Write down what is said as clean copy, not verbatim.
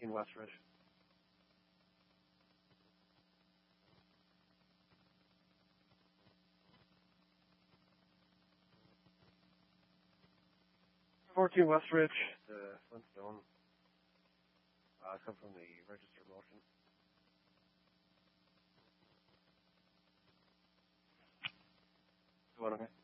14 West Ridge. West Ridge, the Flintstone. Come from the registered motion. Okay.